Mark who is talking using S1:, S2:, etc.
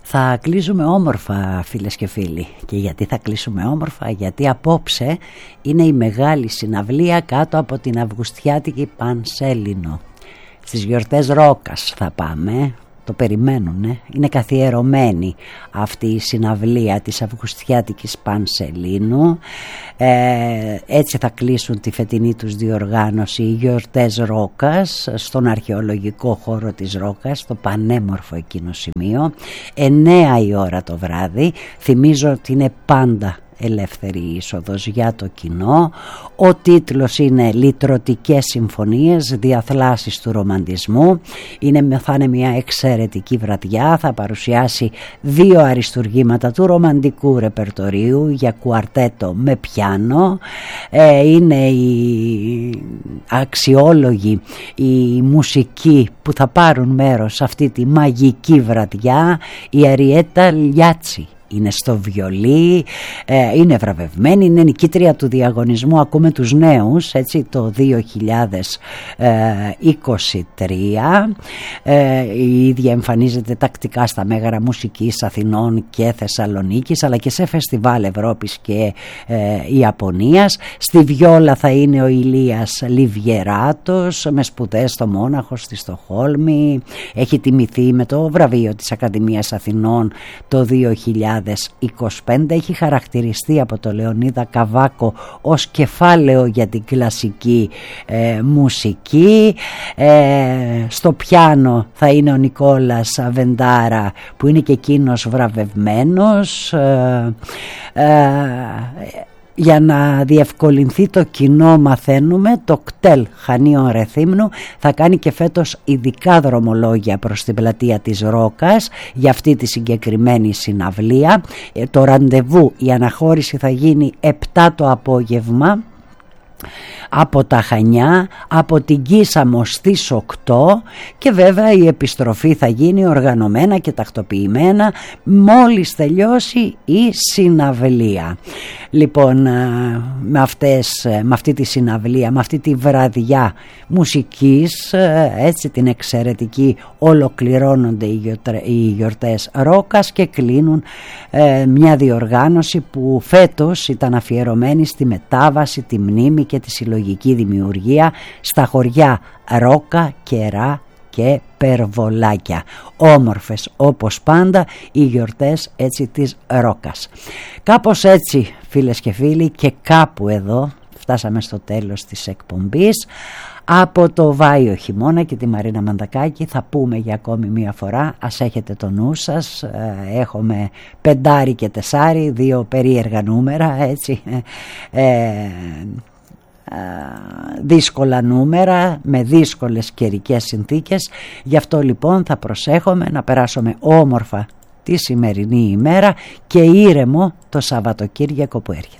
S1: Θα κλείσουμε όμορφα, φίλες και φίλοι. Και γιατί θα κλείσουμε όμορφα? Γιατί απόψε είναι η μεγάλη συναυλία κάτω από την Αυγουστιάτικη Πανσέλινο. Στις γιορτές Ρόκας θα πάμε. Το περιμένουνε. Είναι καθιερωμένη αυτή η συναυλία της Αυγουστιάτικης Πανσελίνου. Έτσι θα κλείσουν τη φετινή τους διοργάνωση οι γιορτές Ρόκας στον αρχαιολογικό χώρο της Ρόκας, στο πανέμορφο εκείνο σημείο, 9 η ώρα το βράδυ. Θυμίζω ότι είναι πάντα ελεύθερη είσοδος για το κοινό. Ο τίτλος είναι «Λυτρωτικές συμφωνίες, διαθλάσεις του ρομαντισμού». Θα είναι μια εξαιρετική βραδιά. Θα παρουσιάσει 2 αριστουργήματα του ρομαντικού ρεπερτορίου για κουαρτέτο με πιάνο. Είναι οι αξιόλογοι, οι μουσικοί που θα πάρουν μέρος σε αυτή τη μαγική βραδιά. Η Αριέτα Λιάτσι είναι στο βιολί, είναι βραβευμένη, είναι νικήτρια του διαγωνισμού «Ακούμε τους νέους», έτσι, το 2023. Η ίδια εμφανίζεται τακτικά στα Μέγαρα Μουσικής Αθηνών και Θεσσαλονίκης, αλλά και σε φεστιβάλ Ευρώπης και Ιαπωνίας. Στη βιόλα θα είναι ο Ηλίας Λιβιεράτος, με σπουδές στο Μόναχο, στη Στοχόλμη. Έχει τιμηθεί με το βραβείο της Ακαδημίας Αθηνών το 2025. Έχει χαρακτηριστεί από το Λεωνίδα Καβάκο ως κεφάλαιο για την κλασική μουσική. Στο πιάνο θα είναι ο Νικόλας Βεντάρα, που είναι και εκείνος βραβευμένος. Για να διευκολυνθεί το κοινό, μαθαίνουμε, το κτέλ Χανίων Ρεθύμνου θα κάνει και φέτος ειδικά δρομολόγια προς την πλατεία της Ρόκας για αυτή τη συγκεκριμένη συναυλία. Το ραντεβού, η αναχώρηση θα γίνει 7 το απόγευμα από τα Χανιά, από την Κίσαμο στις 8, και βέβαια η επιστροφή θα γίνει οργανωμένα και τακτοποιημένα μόλις τελειώσει η συναυλία. Λοιπόν, με αυτή τη συναυλία, με αυτή τη βραδιά μουσικής, έτσι την εξαιρετική, ολοκληρώνονται οι γιορτές Ρόκας και κλείνουν μια διοργάνωση που φέτος ήταν αφιερωμένη στη μετάβαση, τη μνήμη και τη συλλογική δημιουργία στα χωριά Ρόκα, Κερά και Περβολάκια. Όμορφες όπως πάντα οι γιορτές, έτσι, της Ρόκας. Κάπως έτσι, φίλες και φίλοι, και κάπου εδώ φτάσαμε στο τέλος της εκπομπής. Από το Βάιο Χειμώνα και τη Μαρίνα Μανδακάκη θα πούμε για ακόμη μία φορά, ας έχετε το νου σας. Έχουμε 5 και 4, 2 περίεργα νούμερα, έτσι, δύσκολα νούμερα με δύσκολες καιρικές συνθήκες. Γι' αυτό λοιπόν θα προσέχουμε να περάσουμε όμορφα τη σημερινή ημέρα και ήρεμο το Σαββατοκύριακο που έρχεται.